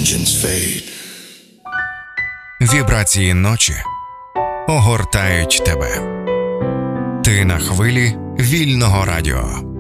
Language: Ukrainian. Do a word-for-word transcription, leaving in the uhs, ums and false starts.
Вібрації ночі огортають тебе. Ти на хвилі вільного радіо.